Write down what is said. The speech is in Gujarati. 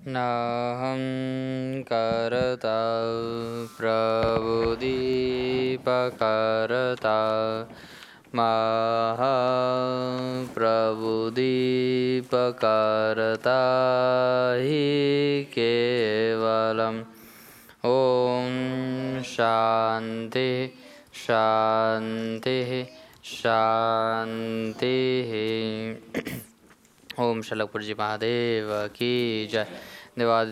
નાહં કરતા પ્રબુદીપકર્તા મહાપ્રબુદીપકર્તા હિ કેવલમ. ઓમ શાંતિ શાંતિ શાંતિ. ઓમ શલકપુરજી મહાદેવ કી જય. ધન્યવાદ.